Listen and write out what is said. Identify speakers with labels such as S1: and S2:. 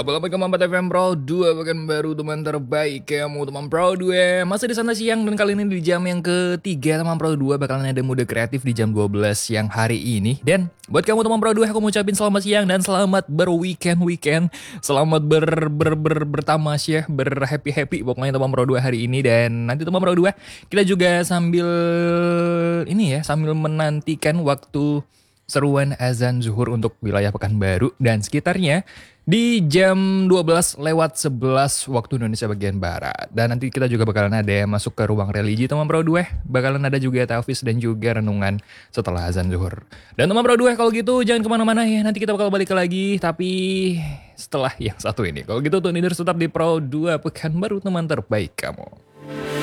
S1: 88,4 FM Pro 2 Pekan baru teman terbaik kamu teman Pro 2. Masih di sana siang dan kali ini di jam yang ketiga teman Pro 2 bakalan ada Muda Kreatif di jam 12 siang hari ini. Dan buat kamu teman Pro 2 aku mau ucapin selamat siang dan selamat berweekend. Selamat bertamasya, berhappy pokoknya teman Pro 2 hari ini. Dan nanti teman Pro 2 kita juga sambil menantikan waktu seruan azan zuhur untuk wilayah Pekanbaru dan sekitarnya di jam 12:11 waktu Indonesia bagian Barat. Dan nanti kita juga bakalan ada yang masuk ke ruang religi teman Pro 2. Bakalan ada juga taufiz dan juga renungan setelah azan zuhur. Dan teman Pro 2 kalau gitu jangan kemana-mana ya. Nanti kita bakal balik lagi tapi setelah yang satu ini. Kalau gitu tuh tetap di Pro 2 Pekanbaru teman terbaik kamu.